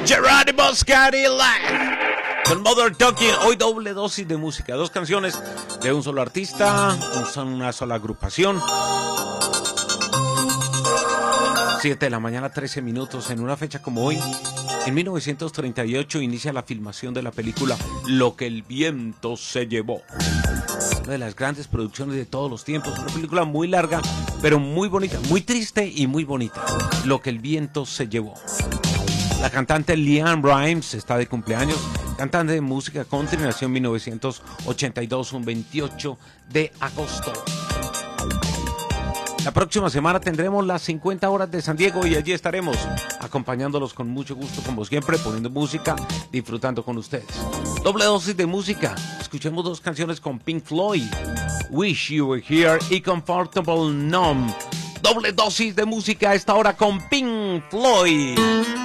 Geronimo's Cadillac con Mother Talking. Hoy doble dosis de música, dos canciones de un solo artista, una sola agrupación. 7 de la mañana, 13 minutos. En una fecha como hoy, en 1938, inicia la filmación de la película Lo que el viento se llevó. Una de las grandes producciones de todos los tiempos. Una película muy larga, pero muy bonita, muy triste y muy bonita. Lo que el viento se llevó. La cantante LeAnn Rimes está de cumpleaños. Cantante de música country, nació en 1982, un 28 de agosto. La próxima semana tendremos las 50 horas de San Diego y allí estaremos acompañándolos con mucho gusto, como siempre, poniendo música, disfrutando con ustedes. Doble dosis de música. Escuchemos dos canciones con Pink Floyd, Wish You Were Here y Comfortable Numb. Doble dosis de música a esta hora con Pink Floyd.